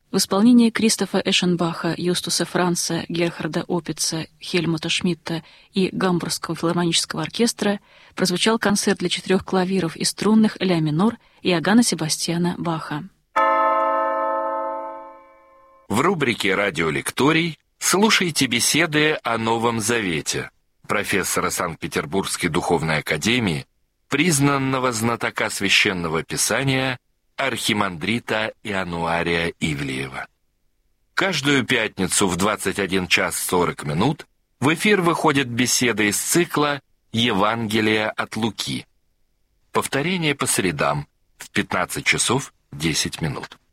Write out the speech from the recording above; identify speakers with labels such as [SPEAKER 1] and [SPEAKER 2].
[SPEAKER 1] в исполнении Кристофа Эшенбаха, Юстуса Франца, Герхарда Опица, Хельмута Шмидта и Гамбургского филармонического оркестра прозвучал концерт для 4 клавиров и струнных ля минор Иоганна Себастьяна Баха.
[SPEAKER 2] В рубрике «Радиолекторий» слушайте беседы о Новом Завете профессора Санкт-Петербургской духовной академии, признанного знатока священного писания архимандрита Иануария Ивлеева. Каждую пятницу в 21 час 40 минут в эфир выходят беседы из цикла «Евангелие от Луки». Повторение по средам в 15 часов 10 минут.